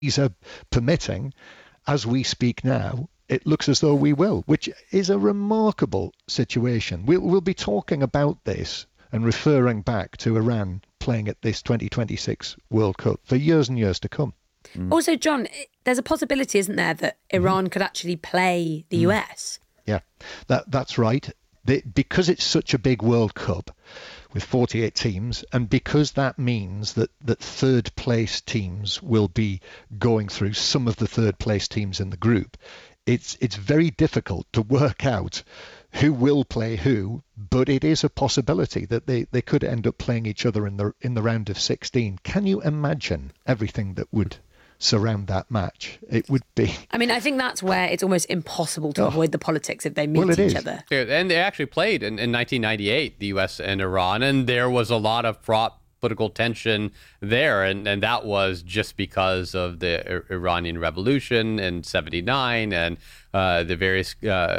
visa permitting, as we speak now, it looks as though we will, which is a remarkable situation. We'll be talking about this and referring back to Iran playing at this 2026 World Cup for years and years to come. Also, John, there's a possibility, isn't there, that Iran could actually play the US? Yeah, that's right. Because it's such a big World Cup with 48 teams, and because that means that third place teams will be going through, some of the third place teams in the group, it's very difficult to work out who will play who, but it is a possibility that they could end up playing each other in the round of 16. Can you imagine everything that would surround that match? It would be. I mean, I think that's where it's almost impossible to avoid the politics if they meet each other. And they actually played in 1998, the U.S. and Iran, and there was a lot of fraught political tension there, and that was just because of the Iranian Revolution in '79 and the various